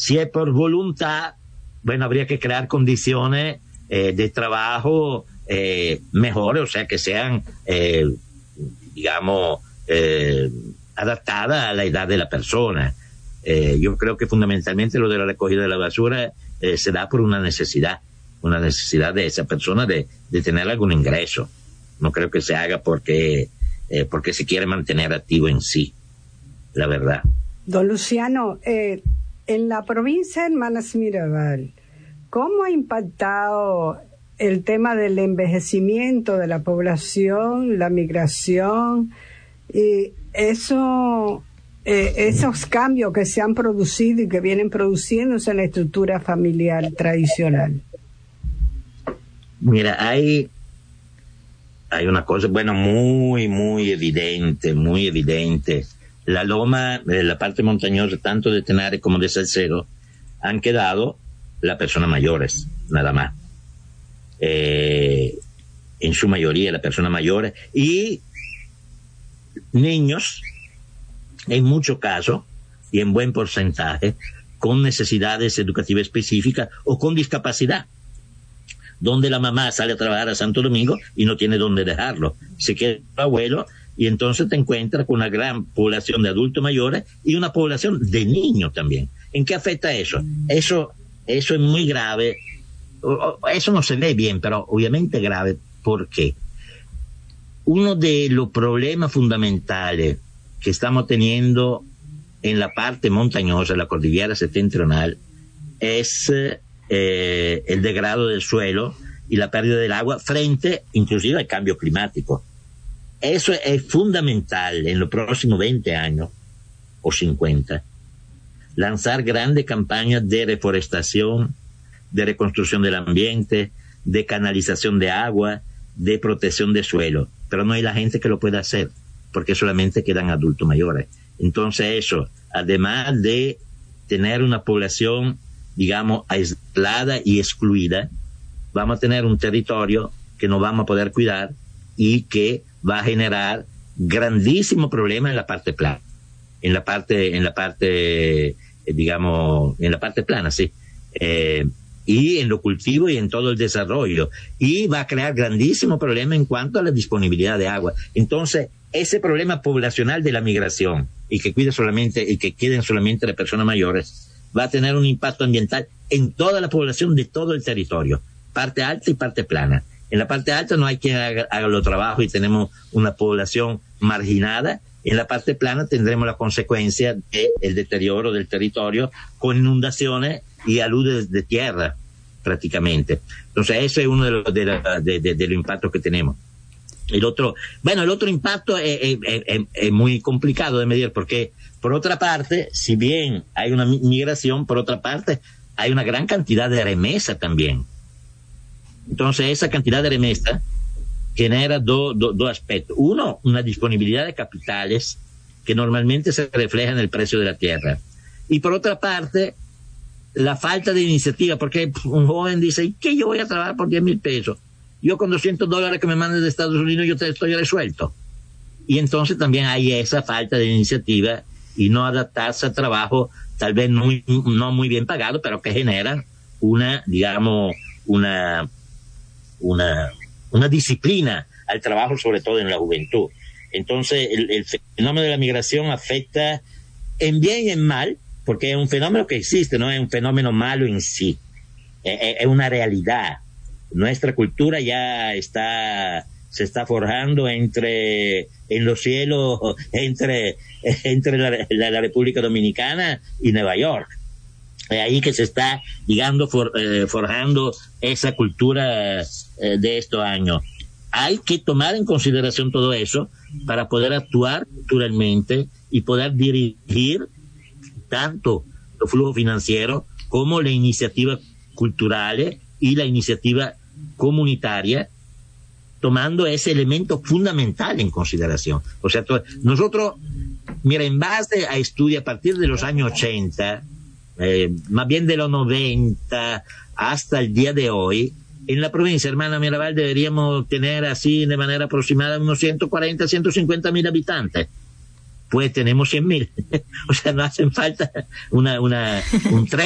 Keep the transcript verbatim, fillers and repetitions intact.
Si es por voluntad, bueno, habría que crear condiciones eh, de trabajo eh, mejores, o sea, que sean, eh, digamos, eh, adaptadas a la edad de la persona. Eh, yo creo que fundamentalmente lo de la recogida de la basura eh, se da por una necesidad, una necesidad de esa persona de, de tener algún ingreso. No creo que se haga porque, eh, porque se quiere mantener activo en sí, la verdad. Don Luciano, eh, en la provincia de Hermanas Mirabal, ¿cómo ha impactado el tema del envejecimiento de la población, la migración y eso, eh, esos cambios que se han producido y que vienen produciéndose en la estructura familiar tradicional? Mira, hay, hay una cosa, bueno, muy, muy evidente, muy evidente. La loma, la parte montañosa, tanto de Tenares como de Salcedo, han quedado las personas mayores, nada más. Eh, en su mayoría las personas mayores y niños, en muchos casos, y en buen porcentaje, con necesidades educativas específicas o con discapacidad, donde la mamá sale a trabajar a Santo Domingo y no tiene dónde dejarlo. Se queda el abuelo y entonces te encuentras con una gran población de adultos mayores y una población de niños también. ¿En qué afecta eso? Eso, eso es muy grave. Eso no se ve bien, pero obviamente grave. ¿Por qué? Uno de los problemas fundamentales que estamos teniendo en la parte montañosa, la cordillera septentrional, es eh, el degrado del suelo y la pérdida del agua frente inclusive al cambio climático. Eso es fundamental en los próximos veinte años o cincuenta. Lanzar grandes campañas de reforestación, de reconstrucción del ambiente, de canalización de agua, de protección de suelo. Pero no hay la gente que lo pueda hacer, porque solamente quedan adultos mayores. Entonces eso, además de tener una población, digamos, aislada y excluida, vamos a tener un territorio que no vamos a poder cuidar y que va a generar grandísimos problemas en la parte plana, en la parte, en la parte, eh, digamos, en la parte plana, sí, eh, y en lo cultivo y en todo el desarrollo, y va a crear grandísimos problemas en cuanto a la disponibilidad de agua. Entonces, ese problema poblacional de la migración y que cuide solamente y que queden solamente las personas mayores va a tener un impacto ambiental en toda la población de todo el territorio, parte alta y parte plana. En la parte alta no hay quien haga, haga los trabajos y tenemos una población marginada. En la parte plana tendremos la consecuencia del deterioro del territorio con inundaciones y aludes de tierra prácticamente. Entonces ese es uno de los, de, la, de, de, de los impactos que tenemos. El otro, bueno, el otro impacto es, es, es, es muy complicado de medir porque, por otra parte, si bien hay una migración, por otra parte, hay una gran cantidad de remesa también. Entonces, esa cantidad de remesa genera dos do, do aspectos. Uno, una disponibilidad de capitales que normalmente se refleja en el precio de la tierra. Y por otra parte, la falta de iniciativa, porque un joven dice, ¿qué yo voy a trabajar por diez mil pesos? Yo con doscientos dólares que me manden de Estados Unidos, yo te estoy resuelto. Y entonces también hay esa falta de iniciativa y no adaptarse a trabajo, tal vez no, no muy bien pagado, pero que genera una, digamos, una, una, una disciplina al trabajo, sobre todo en la juventud. Entonces, el, el fenómeno de la migración afecta en bien y en mal, porque es un fenómeno que existe, no es un fenómeno malo en sí. Es, es una realidad. Nuestra cultura ya está, se está forjando entre, en los cielos, entre, entre la, la, la República Dominicana y Nueva York. Es ahí que se está, digamos, for, eh, forjando esa cultura eh, de estos años. Hay que tomar en consideración todo eso para poder actuar culturalmente y poder dirigir tanto los flujos financieros como la iniciativa culturales y la iniciativa comunitaria, tomando ese elemento fundamental en consideración. O sea, nosotros, mira, en base a estudios a partir de los años ochenta, eh, más bien de los noventa hasta el día de hoy, en la provincia Hermanas Mirabal deberíamos tener así de manera aproximada unos ciento cuarenta, ciento cincuenta mil habitantes. Pues tenemos cien mil. O sea, no hacen falta una, una, un tren